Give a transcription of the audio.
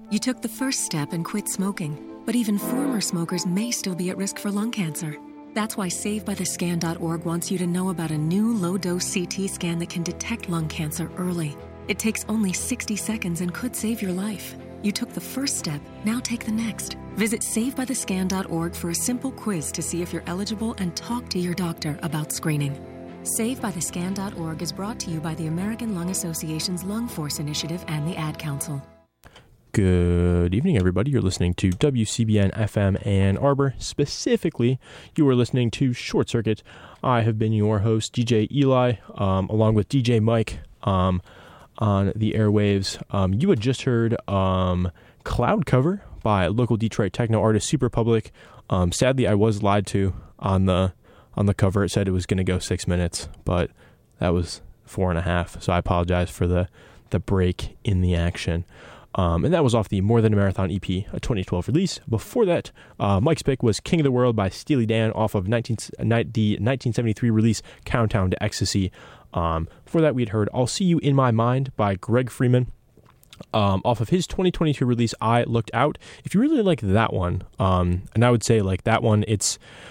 You took the first step and quit smoking, but even former smokers may still be at risk for lung cancer. That's why SaveByTheScan.org wants you to know about a new low-dose CT scan that can detect lung cancer early. It takes only 60 seconds and could save your life. You took the first step, now take the next. Visit SaveByTheScan.org for a simple quiz to see if you're eligible and talk to your doctor about screening. SaveByTheScan.org is brought to you by the American Lung Association's Lung Force Initiative and the Ad Council. Good evening, everybody. You're listening to WCBN FM Ann Arbor. Specifically, you are listening to Short Circuit. I have been your host, DJ Eli, along with DJ Mike on the airwaves. You had just heard Cloud Cover by local Detroit techno artist Superpublic. Sadly, I was lied to on the cover. It said it was going to go 6 minutes, but that was 4.5. So I apologize for the break in the action. And that was off the More Than a Marathon EP, a 2012 release. Before that, Mike's pick was King of the World by Steely Dan off of the 1973 release Countdown to Ecstasy. Before that, we had heard I'll See You in My Mind by Greg Freeman off of his 2022 release I Looked Out. If you really like that one, and I would say like that one, it's